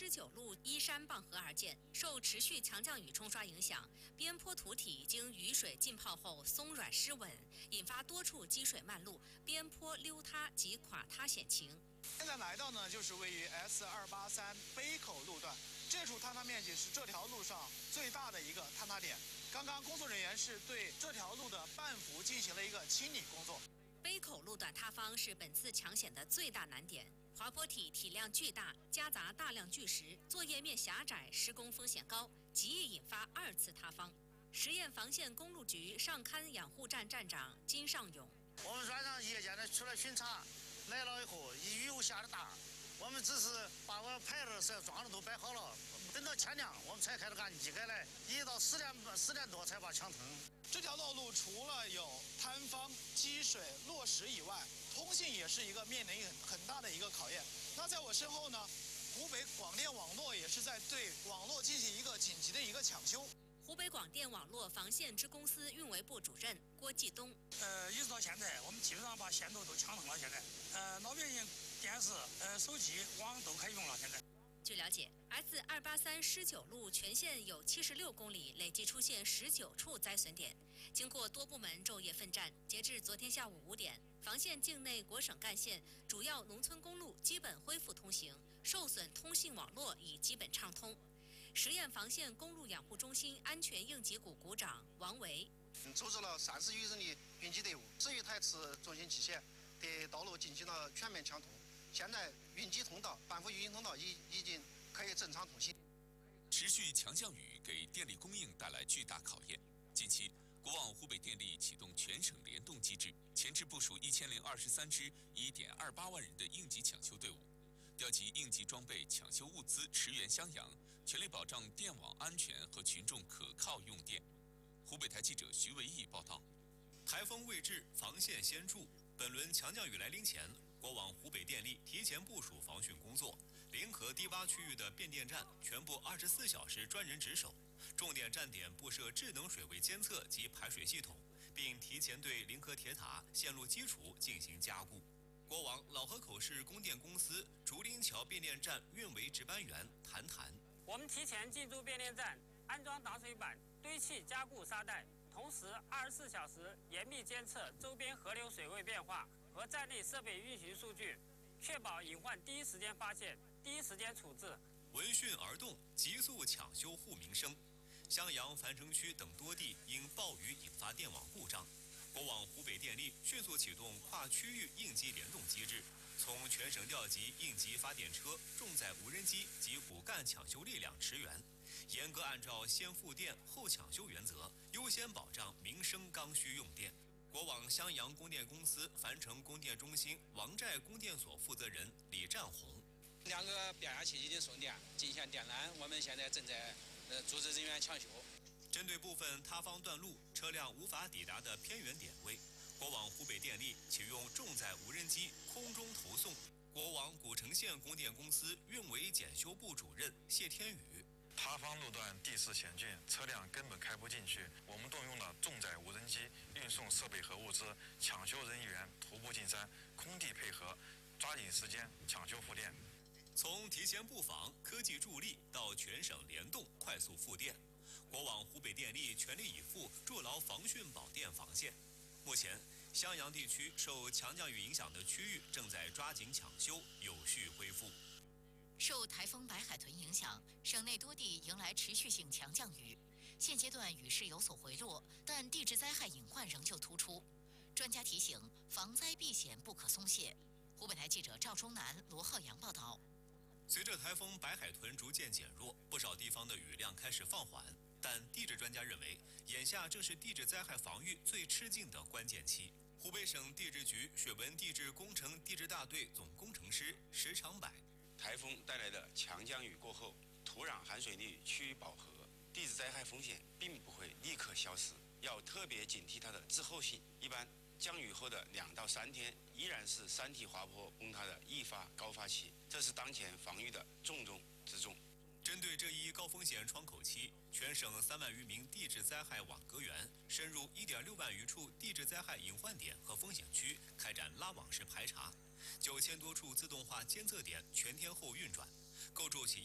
施九路依山傍河而建，受持续强降雨冲刷影响，边坡土体经雨水浸泡后松软湿稳，引发多处积水漫路、边坡溜塌及垮塌险情。 现在来到呢，就是位于 S283杯口路段，这处坍塌面积是这条路上最大的一个坍塌点。刚刚工作人员是对这条路的半幅进行了一个清理工作。 杯口路段塌方是本次抢险的最大难点，滑坡体体量巨大，夹杂大量巨石，作业面狭窄，施工风险高，极易引发二次塌方。实验防线公路局上勘养护站站长金尚勇： 我们晚上夜间的出来巡查，来了以后，雨又下得大，我们只是把我排的是桩子都摆好了，等到天亮我们才开始按机开来，一直到10点多才把抢通。 这条道路除了有坍方、积水、落石以外，通信也是一个面临很大的一个考验。那在我身后呢，湖北广电网络也是在对网络进行一个紧急的一个抢修。 湖北广电网络防线支公司运维部主任郭继东： 一直到现在，我们基本上把线路都抢通了。现在，老百姓电视、手机、网都可以用了。现在。 据了解 ，S283施九路全线有76公里，累计出现19处灾损点。经过多部门昼夜奋战，截至昨天下午5点，防线境内国省干线、主要农村公路基本恢复通行，受损通信网络已基本畅通。实验防线公路养护中心安全应急股股长王维： 组织了30余人的云机队伍，至于台次中心器械对道路进行了全面抢通。现在云机通道、半幅语音通道已经可以正常通行。 持续强降雨给电力供应带来巨大考验。近期，国网湖北电力启动全省联动机制，前置部署1023支1.28万人的应急抢修队伍，调集应急装备、抢修物资驰援襄阳，全力保障电网安全和群众可靠用电。湖北台记者徐维义报道。 台风未至，防线先筑。本轮强降雨来临前，国网湖北电力提前部署防汛工作，临河低洼区域的变电站全部24小时专人值守，重点站点布设智能水位监测及排水系统，并提前对临河铁塔线路基础进行加固。国网老河口市供电公司竹林桥变电站运维值班员谭谭： 我们提前进驻变电站，安装打水板，堆砌加固沙袋，同时24小时严密监测周边河流水位变化和站内设备运行数据，确保隐患第一时间发现、第一时间处置。 闻讯而动，急速抢修护民生。襄阳、樊城区等多地因暴雨引发电网故障，国网湖北电力迅速启动跨区域应急联动机制，从全省调集应急发电车、重载无人机及骨干抢修力量驰援，严格按照先复电后抢修原则，优先保障民生刚需用电。国网襄阳供电公司樊城供电中心王寨供电所负责人李占红 ：2个变压器已经送电，进线电缆，我们现在正在组织人员抢修。 针对部分塌方段路、车辆无法抵达的偏远点位，国网湖北电力启用重载无人机空中投送。国网古城县供电公司运维检修部主任谢天宇： 塌方路段地势险峻，车辆根本开不进去。我们动用了重载无人机运送设备和物资，抢修人员徒步进山，空地配合，抓紧时间抢修复电。 从提前布防、科技助力到全省联动快速复电，国网湖北电力全力以赴筑牢防汛保电防线。目前，襄阳地区受强降雨影响的区域正在抓紧抢修，有序恢复。 受台风白海豚影响，省内多地迎来持续性强降雨。现阶段雨势有所回落，但地质灾害隐患仍旧突出。专家提醒，防灾避险不可松懈。湖北台记者赵忠南、罗浩洋报道。 随着台风白海豚逐渐减弱，不少地方的雨量开始放缓，但地质专家认为，眼下正是地质灾害防御最吃劲的关键期。湖北省地质局水文地质工程地质大队总工程师石长柏： 台风带来的强降雨过后，土壤含水率趋于饱和，地质灾害风险并不会立刻消失，要特别警惕它的滞后性。一般降雨后的2到3天，依然是山体滑坡崩塌的易发高发期，这是当前防御的重中之重。 针对这一高风险窗口期，全省3万余名地质灾害网格员深入1.6万余处地质灾害隐患点和风险区，开展拉网式排查，9000多处自动化监测点全天候运转，构筑起